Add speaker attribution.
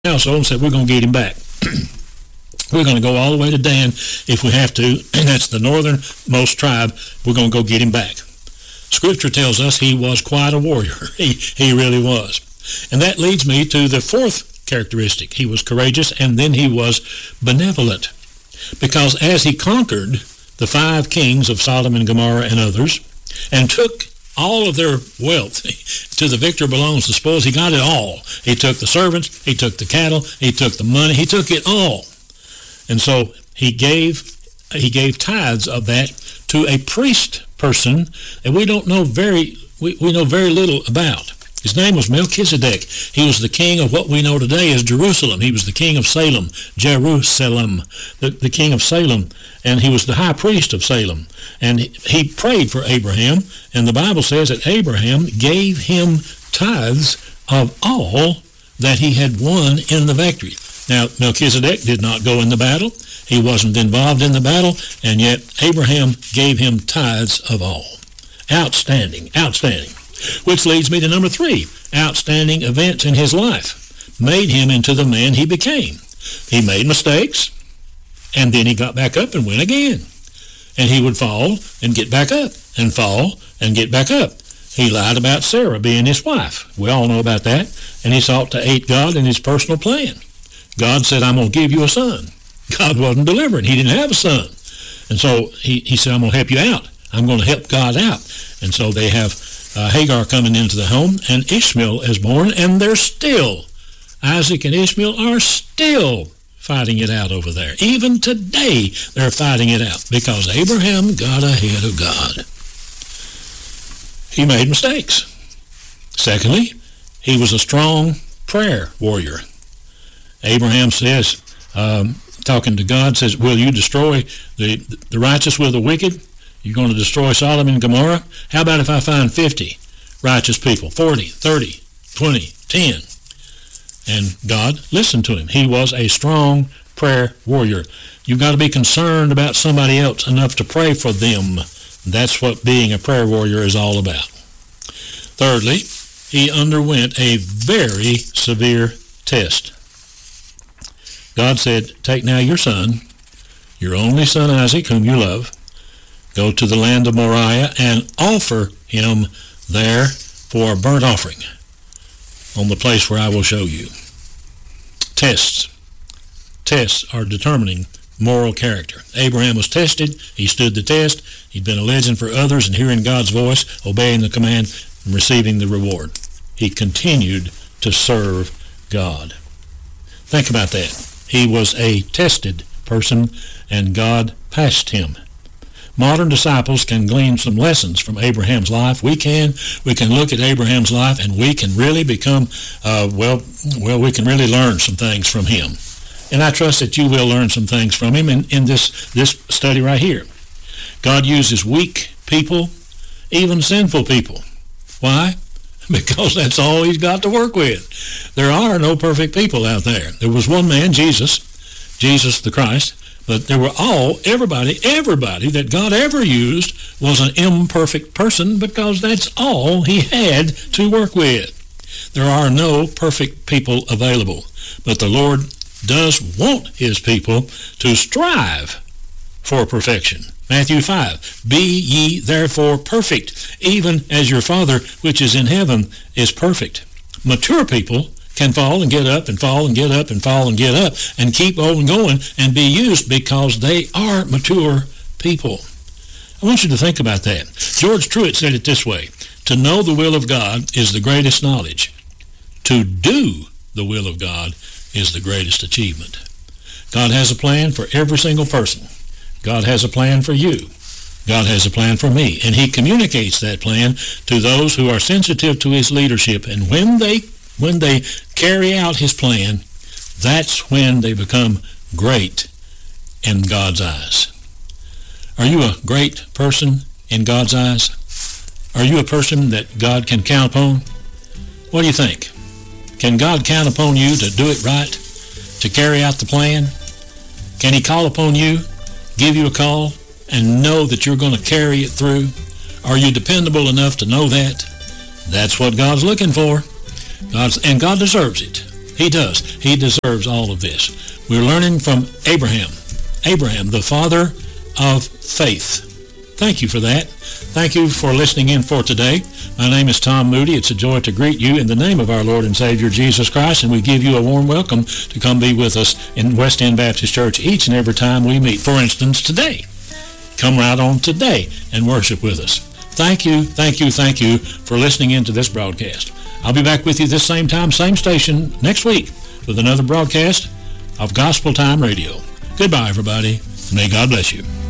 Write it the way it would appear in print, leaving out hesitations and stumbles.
Speaker 1: household and said, we're going to get him back. We're going to go all the way to Dan if we have to, and that's the northernmost tribe. We're going to go get him back. Scripture tells us he was quite a warrior. He really was. And that leads me to the fourth characteristic. He was courageous, and then he was benevolent. Because as he conquered the 5 kings of Sodom and Gomorrah and others, and took all of their wealth, to the victor belongs the spoils, he got it all. He took the servants, he took the cattle, he took the money, he took it all. And so he gave tithes of that to a priest person that we don't know we know very little about. His name was Melchizedek. He was the king of what we know today as Jerusalem. He was the king of Salem, Jerusalem, the king of Salem, and he was the high priest of Salem. And he prayed for Abraham, and the Bible says that Abraham gave him tithes of all that he had won in the victory. Now, Melchizedek did not go in the battle. He wasn't involved in the battle, and yet Abraham gave him tithes of all. Outstanding, outstanding. Which leads me to number 3. Outstanding events in his life made him into the man he became. He made mistakes, and then he got back up and went again. And he would fall and get back up, and fall and get back up. He lied about Sarah being his wife. We all know about that. And he sought to aid God in his personal plan. God said, I'm going to give you a son. God wasn't delivering. He didn't have a son. And so he said, I'm going to help you out. I'm going to help God out. And so they have Hagar coming into the home, and Ishmael is born, and they're still, Isaac and Ishmael are still fighting it out over there. Even today, they're fighting it out because Abraham got ahead of God. He made mistakes. Secondly, he was a strong prayer warrior. Abraham says, talking to God, says, will you destroy the righteous with the wicked? You're going to destroy Sodom and Gomorrah? How about if I find 50 righteous people, 40, 30, 20, 10? And God listened to him. He was a strong prayer warrior. You've got to be concerned about somebody else enough to pray for them. That's what being a prayer warrior is all about. Thirdly, he underwent a very severe test. God said, take now your son, your only son Isaac, whom you love, go to the land of Moriah and offer him there for a burnt offering on the place where I will show you. Tests are determining moral character. Abraham was tested. He stood the test. He'd been a legend for others in hearing God's voice, obeying the command, and receiving the reward. He continued to serve God. Think about that. He was a tested person, and God passed him. Modern disciples can glean some lessons from Abraham's life. We can look at Abraham's life, and we can really become, we can really learn some things from him. And I trust that you will learn some things from him in this study right here. God uses weak people, even sinful people. Why? Because that's all he's got to work with. There are no perfect people out there. There was one man, Jesus the Christ, but there were everybody that God ever used was an imperfect person because that's all he had to work with. There are no perfect people available, but the Lord does want his people to strive for perfection. Matthew 5, be ye therefore perfect, even as your Father which is in heaven is perfect. Mature people can fall and get up and fall and get up and fall and get up and keep on going and be used because they are mature people. I want you to think about that. George Truett said it this way, to know the will of God is the greatest knowledge. To do the will of God is the greatest achievement. God has a plan for every single person. God has a plan for you. God has a plan for me. And he communicates that plan to those who are sensitive to his leadership. And when they carry out his plan, that's when they become great in God's eyes. Are you a great person in God's eyes? Are you a person that God can count upon? What do you think? Can God count upon you to do it right, to carry out the plan? Can he call upon you, give you a call, and know that you're going to carry it through? Are you dependable enough to know that? That's what God's looking for. God deserves it. He does. He deserves all of this. We're learning from Abraham. Abraham, the father of faith. Thank you for that. Thank you for listening in for today. My name is Tom Moody. It's a joy to greet you in the name of our Lord and Savior Jesus Christ, and we give you a warm welcome to come be with us in West End Baptist Church each and every time we meet. For instance, today. Come right on today and worship with us. Thank you for listening in to this broadcast. I'll be back with you this same time, same station next week with another broadcast of Gospel Time Radio. Goodbye, everybody. May God bless you.